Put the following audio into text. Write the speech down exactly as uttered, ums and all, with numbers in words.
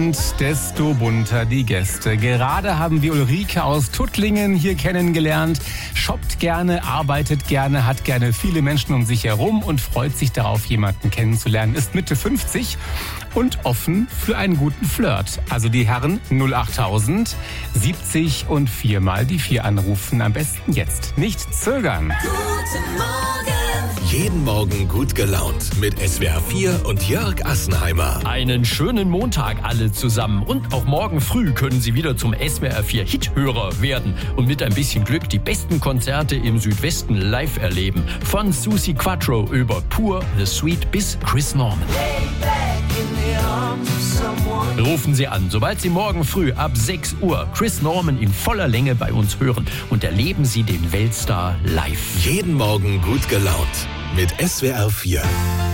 Desto bunter die Gäste. Gerade haben wir Ulrike aus Tuttlingen hier kennengelernt. Shoppt gerne, arbeitet gerne, hat gerne viele Menschen um sich herum und freut sich darauf, jemanden kennenzulernen. Ist Mitte fünfzig und offen für einen guten Flirt. Also die Herren null achttausend siebzig und viermal die vier anrufen. Am besten jetzt. Nicht zögern. Guten Morgen. Jeden Morgen gut gelaunt mit S W R vier und Jörg Assenheimer. Einen schönen Montag alle zusammen. Und auch morgen früh können Sie wieder zum S W R vier Hithörer werden und mit ein bisschen Glück die besten Konzerte im Südwesten live erleben. Von Suzi Quatro über Pur, The Sweet bis Chris Norman. Rufen Sie an, sobald Sie morgen früh ab sechs Uhr Chris Norman in voller Länge bei uns hören und erleben Sie den Weltstar live. Jeden Morgen gut gelaunt mit S W R vier.